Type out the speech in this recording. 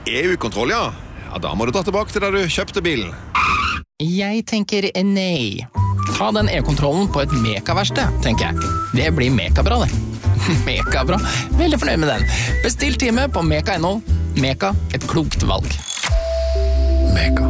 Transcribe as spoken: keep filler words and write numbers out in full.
E U-kontroll, ja. Ja, da må du dra tilbake til da du kjøpte bilen. Jeg tenker nei. Ta den e-kontrollen på et Meka-verksted, tenker jeg. Det blir Meka-bra, det. Meka-bra. Veldig fornøyd med den. Bestill time på Meka punkt no. Meka, et klokt valg. Meka.